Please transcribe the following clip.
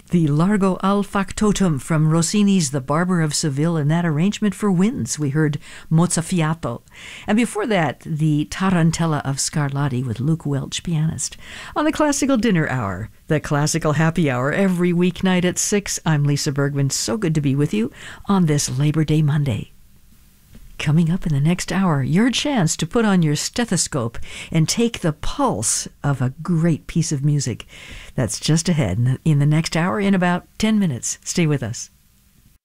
The Largo al Factotum from Rossini's The Barber of Seville. In that arrangement for winds, we heard Mozzafiato. And before that, the Tarantella of Scarlatti with Luke Welch, pianist. On the Classical Dinner Hour, the Classical Happy Hour, every weeknight at 6. I'm Lisa Bergman. So good to be with you on this Labor Day Monday. Coming up in the next hour, your chance to put on your stethoscope and take the pulse of a great piece of music. That's just ahead in the next hour, in about 10 minutes. Stay with us.